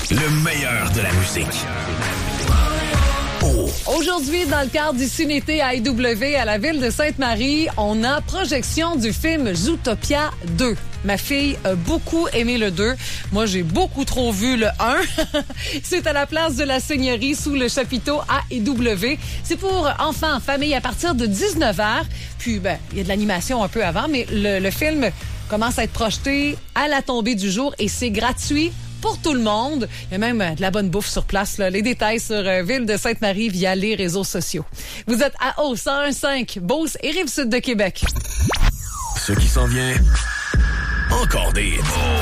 Le meilleur de la musique. Aujourd'hui, dans le cadre du Ciné-Été à IW à la ville de Sainte-Marie, on a projection du film Zootopia 2. Ma fille a beaucoup aimé le 2. Moi, j'ai beaucoup trop vu le 1. C'est à la place de la Seigneurie sous le chapiteau A&W. C'est pour enfants, famille à partir de 19h. Puis, il y a de l'animation un peu avant, mais le film commence à être projeté à la tombée du jour et c'est gratuit pour tout le monde. Il y a même de la bonne bouffe sur place. Là. Les détails sur Ville de Sainte-Marie via les réseaux sociaux. Vous êtes à Haut 101.5, Beauce et Rive-Sud de Québec. Ce qui s'en vient, encore des